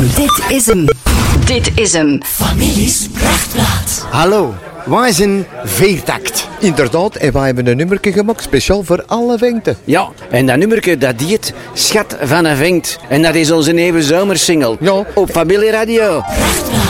Dit is hem. Dit is hem. Families Prachtplaat. Hallo, wij zijn Veertakt. Inderdaad, en wij hebben een nummerke gemaakt speciaal voor alle vengten. Ja, en dat nummerke dat heet Schat van een Vengt. En dat is onze nieuwe zomersingle. Ja. Op Familie Radio. Prachtplaat.